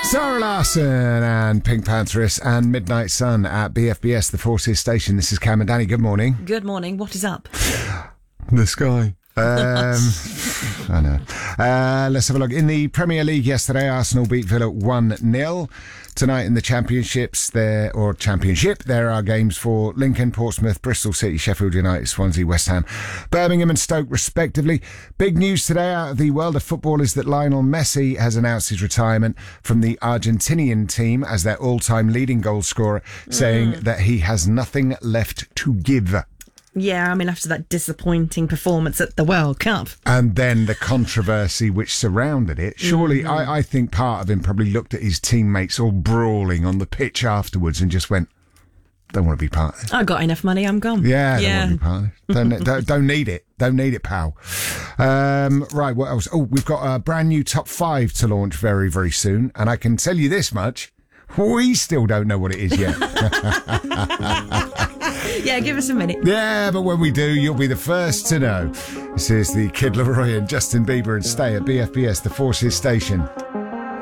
Sarah Larson and Pink Pantheress and Midnight Sun at BFBS, the Forces Station. This is Cam and Danny. Good morning. Good morning. What is up? The sky. I know. Let's have a look. In the Premier League yesterday, Arsenal beat Villa 1-0. Tonight in the Championship, there are games for Lincoln, Portsmouth, Bristol City, Sheffield United, Swansea, West Ham, Birmingham and Stoke, respectively. Big news today out of the world of football is that Lionel Messi has announced his retirement from the Argentinian team as their all-time leading goal scorer, saying that he has nothing left to give. Yeah, I mean, after that disappointing performance at the World Cup. And then the controversy which surrounded it. Surely, I think part of him probably looked at his teammates all brawling on the pitch afterwards and just went, don't want to be part of it. I got enough money, I'm gone. Yeah, don't want to be part of it. Don't need it. Don't need it, pal. Right, what else? Oh, we've got a brand new top 5 to launch very, very soon. And I can tell you this much. We still don't know what it is yet. Yeah, give us a minute. Yeah, but when we do, you'll be the first to know. This is the Kid Laroi and Justin Bieber and Stay at BFBS, the Forces Station.